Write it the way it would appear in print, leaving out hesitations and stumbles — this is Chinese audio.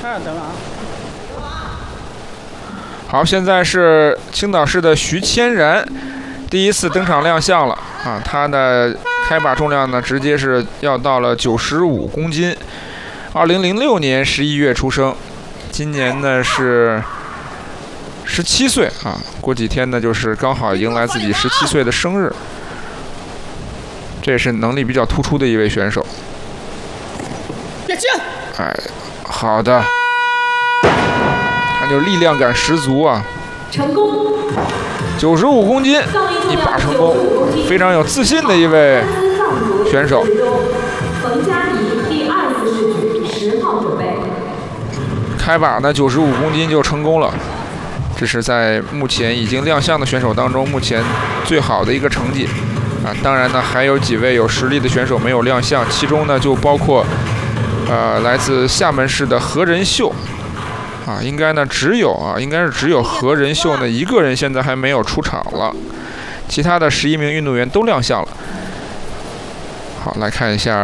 等啊。 好，现在是青岛市的徐千然第一次登场亮相了啊！他的开把重量呢，直接是要到了95公斤。2006年11月出生，今年呢是17岁啊！过几天呢就是刚好迎来自己17岁的生日。这也是能力比较突出的一位选手。哎，好的。就力量感十足啊！ 成功 ，95公斤，一把成功，非常有自信的一位选手。 冯佳怡第2次试举10号准备。 开把呢95公斤就成功了，这是在目前已经亮相的选手当中目前最好的一个成绩啊！当然呢，还有几位有实力的选手没有亮相，其中呢就包括来自厦门市的何仁秀。啊，应该是只有何仁秀呢一个人现在还没有出场了，其他的11名运动员都亮相了。好，来看一下